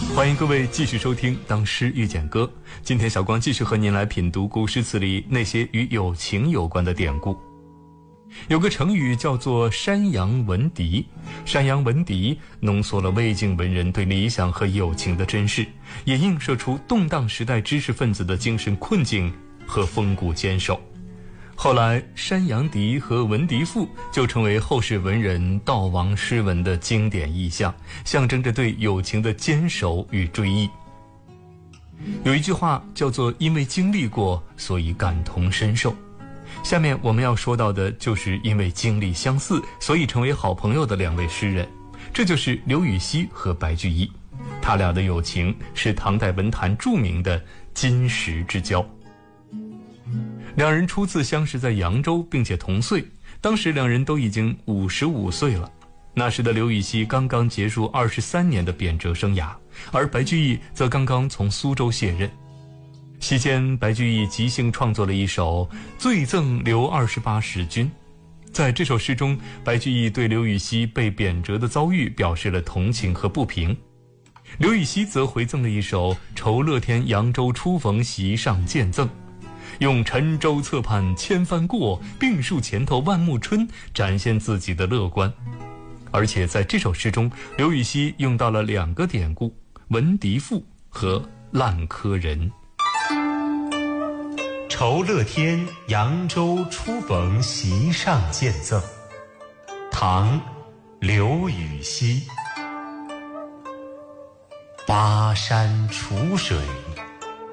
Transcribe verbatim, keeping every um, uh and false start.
欢迎各位继续收听《当诗遇见歌》。今天小光继续和您来品读古诗词里那些与友情有关的典故。有个成语叫做山羊闻笛，山羊闻笛浓缩了魏晋文人对理想和友情的珍视，也映射出动荡时代知识分子的精神困境和风骨坚守。后来山羊笛和闻笛赋就成为后世文人悼亡诗文的经典意象，象征着对友情的坚守与追忆。有一句话叫做因为经历过，所以感同身受。下面我们要说到的就是因为经历相似，所以成为好朋友的两位诗人，这就是刘禹锡和白居易。他俩的友情是唐代文坛著名的金石之交。两人初次相识在扬州，并且同岁，当时两人都已经五十五岁了。那时的刘禹锡刚刚结束二十三年的贬谪生涯，而白居易则刚刚从苏州卸任。席间，白居易即兴创作了一首《醉赠刘二十八使君》。在这首诗中，白居易对刘禹锡被贬谪的遭遇表示了同情和不平，刘禹锡则回赠了一首《酬乐天扬州初逢席上见赠》，用沉舟侧畔千帆过，病树前头万木春展现自己的乐观。而且在这首诗中，刘禹锡用到了两个典故：闻笛赋和烂柯人。 酬乐天扬州初逢席上见赠，唐·刘禹锡。巴山楚水